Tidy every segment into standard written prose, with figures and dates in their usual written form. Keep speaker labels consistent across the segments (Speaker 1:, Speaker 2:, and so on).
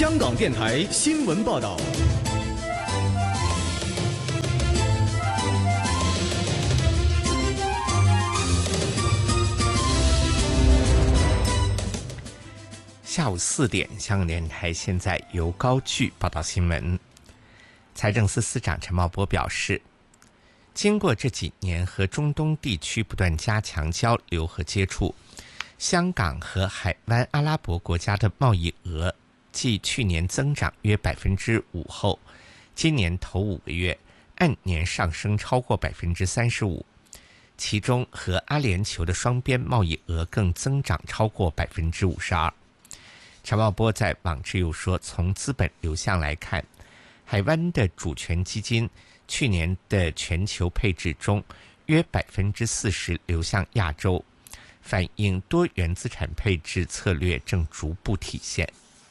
Speaker 1: 香港电台新闻报道。
Speaker 2: 下午4点，香港电台现在由高炬报道新闻。财政司司长陈茂波表示，经过这几年和中东地区不断加强交流和接触，香港和海湾阿拉伯国家的贸易额继去年增长约 5% 后，今年头5个月按年上升超过 35%， 其中和阿联酋的双边贸易额更增长超过 52%。陈茂波在网志又说，从资本流向来看，海湾的主权基金去年的全球配置中约 40% 流向亚洲，反映多元资产配置策略正逐步体现。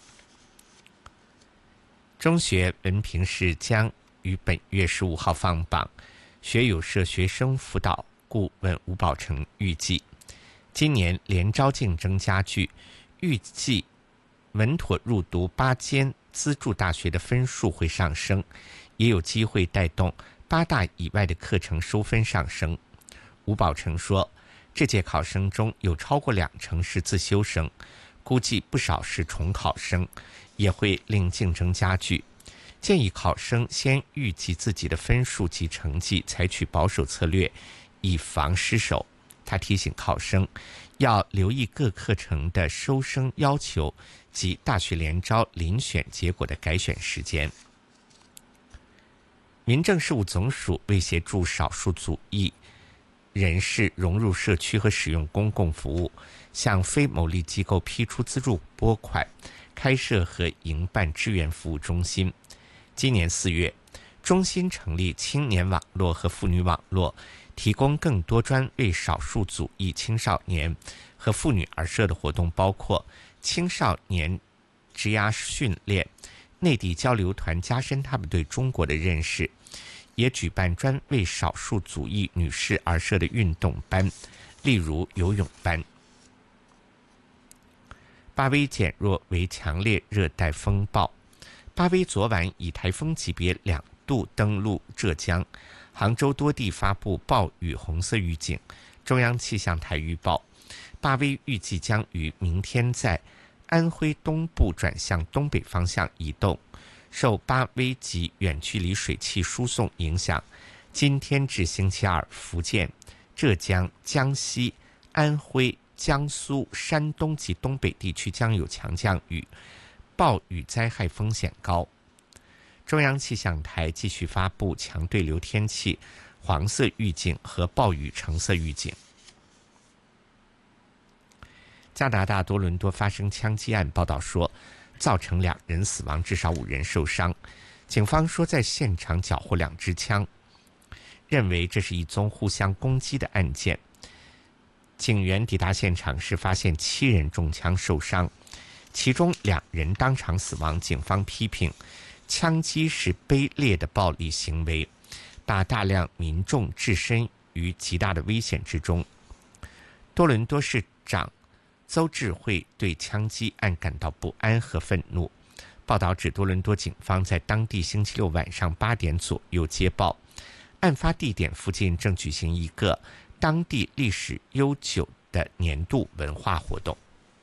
Speaker 2: 中学文凭试将于本月15号放榜，学友社学生辅导顾问吴宝成预计，今年联招竞争加剧，预计稳妥入读8间资助大学的分数会上升，也有机会带动8大以外的课程收分上升。吴宝成说，这届考生中有超过20%是自修生，估计不少是重考生，也会令竞争加剧。建议考生先预计自己的分数及成绩，采取保守策略，以防失手。他提醒考生要留意各课程的收生要求及大学联招遴选结果的改选时间。民政事务总署为协助少数族裔人士融入社区和使用公共服务，向非牟利机构批出资助拨款，开设和营办支援服务中心。今年4月，中心成立青年网络和妇女网络，提供更多专为少数族裔青少年和妇女而设的活动，包括青少年职涯训练、内地交流团加深他们对中国的认识，也举办专为少数族裔女士而设的运动班，例如游泳班。巴威减弱为强烈热带风暴。巴威昨晚以台风级别2度登陆浙江，杭州多地发布暴雨红色预警。中央气象台预报，巴威预计将于明天在安徽东部转向东北方向移动，受巴威及远距离水汽输送影响，今天至星期二，福建、浙江、江西、安徽、江苏、山东及东北地区将有强降雨，暴雨灾害风险高。中央气象台继续发布强对流天气黄色预警和暴雨橙色预警。加拿大多伦多发生枪击案，报道说造成2人死亡，至少5人受伤。警方说在现场缴获2支枪，认为这是一宗互相攻击的案件。警员抵达现场时发现7人中枪受伤，其中2人当场死亡。警方批评枪击是卑劣的暴力行为，把大量民众置身于极大的危险之中。多伦多市长邹智慧对枪击案感到不安和愤怒。报道指，多伦多警方在当地星期6晚上8点左右接报，案发地点附近正举行一个当地历史悠久的年度文化活动。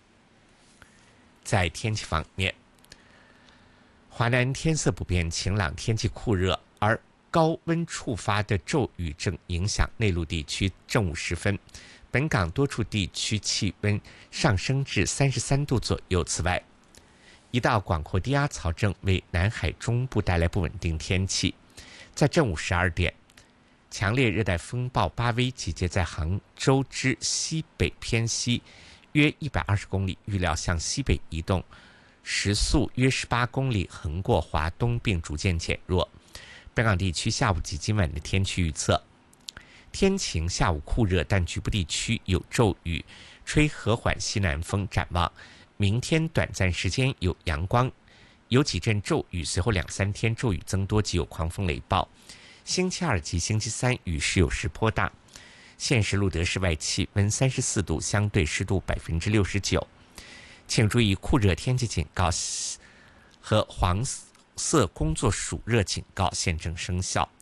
Speaker 2: 在天气方面，华南天色不变，晴朗，天气酷热，而高温触发的骤雨正影响内陆地区。正午时分，本港多处地区气温上升至33度左右。此外，一道广阔低压槽正为南海中部带来不稳定天气。在正午12点，强烈热带风暴巴威集结在杭州之西北偏西约120公里，预料向西北移动，时速约18公里，横过华东并逐渐减弱。本港地区下午及今晚的天气预测：天晴，下午酷热，但局部地区有骤雨，吹和缓西南风。展望明天短暂时间有阳光，有几阵骤雨，随后2-3天骤雨增多及有狂风雷暴。星期2及星期3雨势有时颇大。现时录得室外气温34度，相对湿度69%。请注意酷热天气警告和黄色工作暑热警告现正生效。